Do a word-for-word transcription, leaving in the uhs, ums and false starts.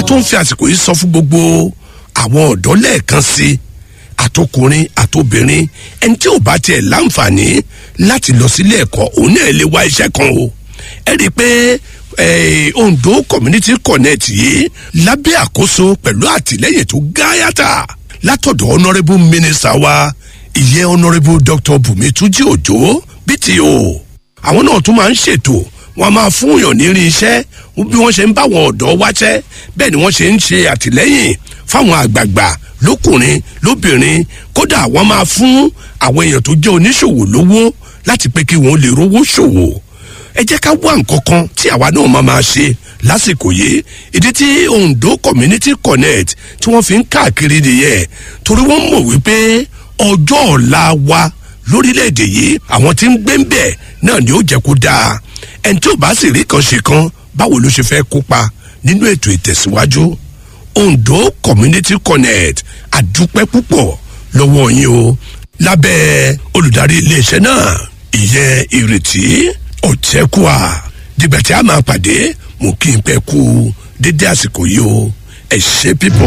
tún fi àsìkò yìí sọ fún gbogbo àwọn ọ̀dọ́ lẹ́ẹ̀kan sí i àtọkùnrin àtobìnrin ẹni tí ò bá tiẹ̀ láǹfààní láti lọ sílé ẹ̀kọ́ òun náà lè wá iṣẹ́ kan o ẹ rí i pé Ondo Community Connect yìí lábẹ́ àkóso pẹ̀lú àtìlẹ́yìn tó gáyàtà látọ̀dọ̀ honourable minister wa ìyẹn honourable Doctor Bùnmi Túnjí Òjó B T O àwọn náà tún máa ń ṣètò wọn máa fún yàn ní irin iṣẹ́ bí wọ́n ṣe ń bá àwọn ọ̀dọ́ wáṣẹ́ bẹ́ẹ̀ ni wọ́n ṣe ń ṣe àtìlẹ́yìn fáwọn àgbààgbà lókùnrin lóbìnrin kódà wọ́n máa fún àwọn èèyàn tó jẹ́ oníṣòwò lówó láti pé kí wọ́n lè rówó ṣòwò ẹ jẹ́ ká wá nǹkan kan tí àwa náà máa máa ṣe lásìkò yìí ìdí tí Ondo Community Connect tí wọ́n fi ń káàkiri nìyẹn torí wọ́n mọ̀ wípé ọjọ́ ọ̀la wa lórílẹ̀‐èdè yìí àwọn tí ń gbé ń bẹ̀ náà ni ó jẹ́ kó dáa ẹni tí ò bá sì rí kan ṣe kan báwo ló ṣe fẹ́ kópa nínú ètò ìtẹ̀síwájú Ondo Community Connect àdúpẹ́ púpọ̀ lọ́wọ́ yín o lábẹ́ olùdarí iléeṣẹ́ náà ìyẹn Ìrètí Ọ̀tẹ́kùà dìgbà tí a máa pàdé mú kí n pẹ́ kú dédé àsìkò yìí o ẹ ṣé pípọ̀.